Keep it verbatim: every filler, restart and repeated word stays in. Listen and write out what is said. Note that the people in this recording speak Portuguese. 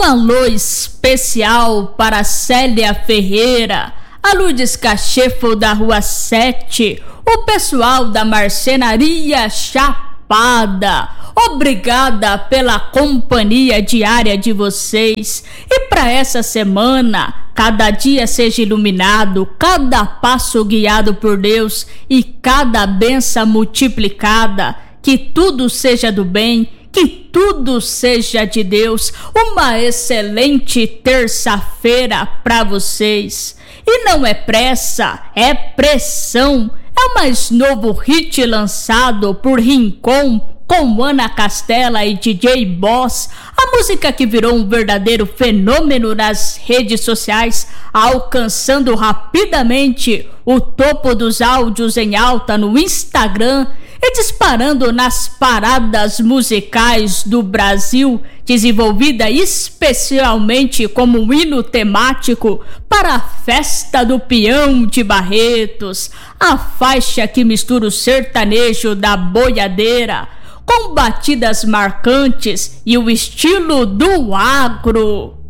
alô especial para Célia Ferreira, a Lourdes Cachefo da Rua sete, o pessoal da Marcenaria Chapada. Obrigada pela companhia diária de vocês. E para essa semana, cada dia seja iluminado, cada passo guiado por Deus e cada bênção multiplicada. Que tudo seja do bem, que tudo seja de Deus. Uma excelente terça-feira para vocês. E não é pressa, é pressão. É o mais novo hit lançado por Rincon com Ana Castela e D J Boss. A música que virou um verdadeiro fenômeno nas redes sociais, alcançando rapidamente o topo dos áudios em alta no Instagram e disparando nas paradas musicais do Brasil, desenvolvida especialmente como um hino temático para a Festa do Peão de Barretos, a faixa que mistura o sertanejo da boiadeira com batidas marcantes e o estilo do agro.